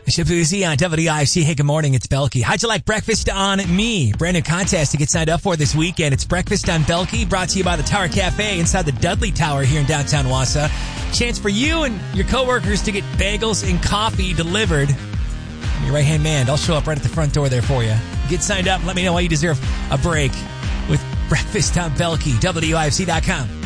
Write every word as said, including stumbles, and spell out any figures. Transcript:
Shabuzi on W I F C. Hey, good morning. It's Belky. How'd you like Breakfast on Me? Brand new contest to get signed up for this weekend. It's Breakfast on Belky, brought to you by the Tower Cafe inside the Dudley Tower here in downtown Wausau. Chance for you and your coworkers to get bagels and coffee delivered. I'm your right-hand man. I'll show up right at the front door there for you. Get signed up. Let me know why you deserve a break with Breakfast on Belky. W I F C dot com.